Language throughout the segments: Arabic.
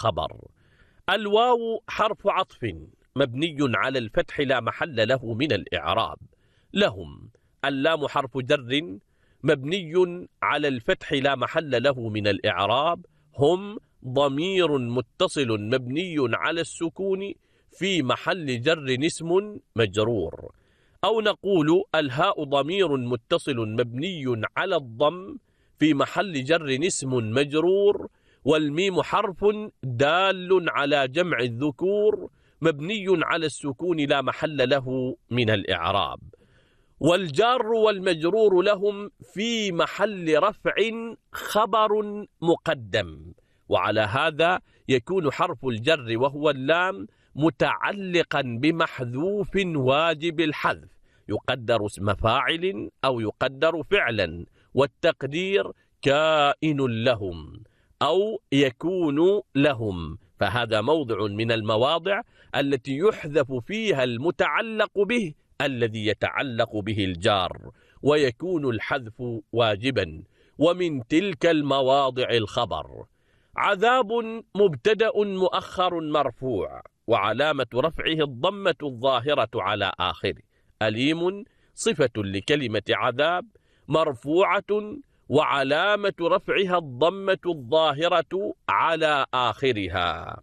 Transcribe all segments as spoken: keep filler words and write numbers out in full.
الخبر. الواو حرف عطف مبني على الفتح لا محل له من الإعراب. لهم. اللام حرف جر مبني على الفتح لا محل له من الإعراب. هم ضمير متصل مبني على السكون في محل جر اسم مجرور. أو نقول الهاء ضمير متصل مبني على الضم في محل جر اسم مجرور. والميم حرف دال على جمع الذكور مبني على السكون لا محل له من الإعراب. والجار والمجرور لهم في محل رفع خبر مقدم، وعلى هذا يكون حرف الجر وهو اللام متعلقا بمحذوف واجب الحذف، يقدر اسم فاعل أو يقدر فعلا، والتقدير كائن لهم أو يكون لهم. فهذا موضع من المواضع التي يحذف فيها المتعلق به الذي يتعلق به الجار، ويكون الحذف واجبا. ومن تلك المواضع الخبر. عذاب مبتدأ مؤخر مرفوع، وعلامة رفعه الضمة الظاهرة على آخره. أليم صفة لكلمة عذاب مرفوعة، وعلامة رفعها الضمة الظاهرة على آخرها.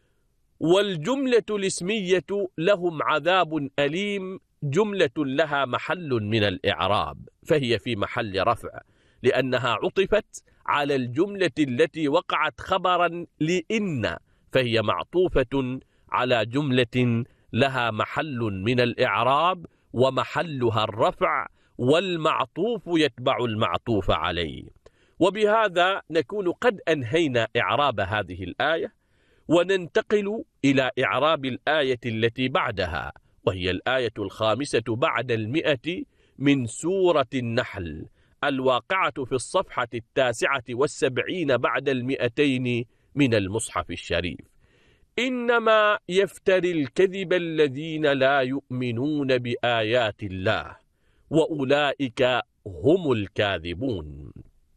والجملة الاسمية لهم عذاب أليم جملة لها محل من الإعراب، فهي في محل رفع لأنها عطفت على الجملة التي وقعت خبرا لإن، فهي معطوفة على جملة لها محل من الإعراب ومحلها الرفع، والمعطوف يتبع المعطوف عليه. وبهذا نكون قد أنهينا إعراب هذه الآية، وننتقل إلى إعراب الآية التي بعدها، وهي الآية الخامسة بعد المئة من سورة النحل، الواقعة في الصفحة التاسعة والسبعين بعد المئتين من المصحف الشريف. إنما يفتري الكذب الذين لا يؤمنون بآيات الله وأولئك هم الكاذبون.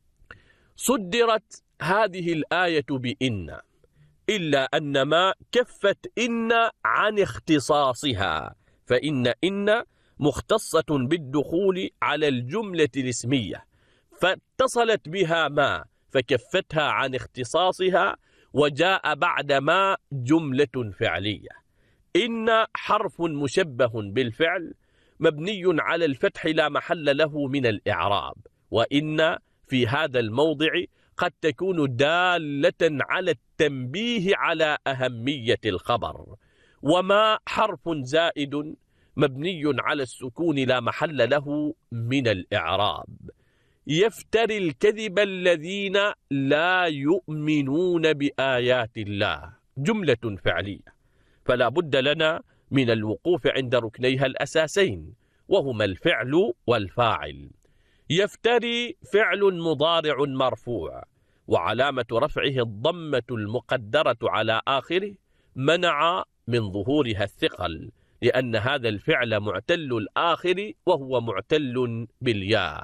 صدرت هذه الآية بإن، إلا أن ما كفت إن عن اختصاصها، فإن إن مختصة بالدخول على الجملة الاسمية، فاتصلت بها ما فكفتها عن اختصاصها، وجاء بعد ما جملة فعلية. إن حرف مشبه بالفعل مبني على الفتح لا محل له من الإعراب، وإن في هذا الموضع قد تكون دالة على التنبيه على أهمية الخبر. وما حرف زائد مبني على السكون لا محل له من الإعراب. يفتري الكذب الذين لا يؤمنون بآيات الله جملة فعلية، فلا بد لنا من الوقوف عند ركنيها الأساسين، وهما الفعل والفاعل. يفتري فعل مضارع مرفوع، وعلامة رفعه الضمة المقدرة على آخره منع من ظهورها الثقل، لأن هذا الفعل معتل الآخر وهو معتل بالياء.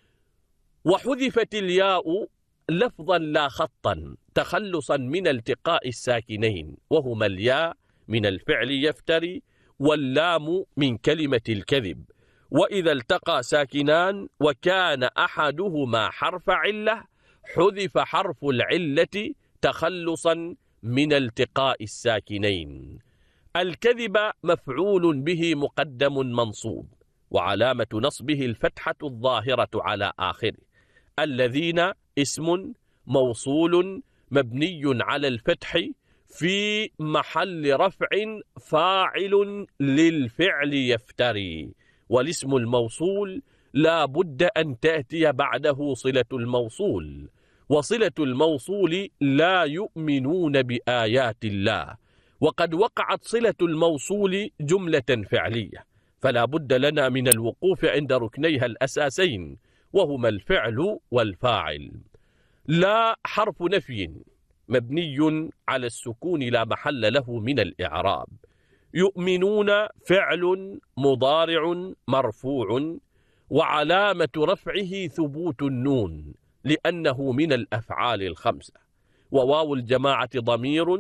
وحذفت الياء لفظا لا خطا تخلصا من التقاء الساكنين، وهما الياء من الفعل يفتري واللام من كلمة الكذب. وإذا التقى ساكنان وكان أحدهما حرف علة حذف حرف العلة تخلصا من التقاء الساكنين. الكذب مفعول به مقدم منصوب، وعلامة نصبه الفتحة الظاهرة على آخره. الذين اسم موصول مبني على الفتح في محل رفع فاعل للفعل يفتري، والاسم الموصول لا بد أن تأتي بعده صلة الموصول، وصلة الموصول لا يؤمنون بآيات الله، وقد وقعت صلة الموصول جملة فعلية، فلا بد لنا من الوقوف عند ركنيها الأساسين، وهما الفعل والفاعل. لا حرف نفي مبني على السكون لا محل له من الإعراب. يؤمنون فعل مضارع مرفوع، وعلامة رفعه ثبوت النون لأنه من الأفعال الخمسة. وواو الجماعة ضمير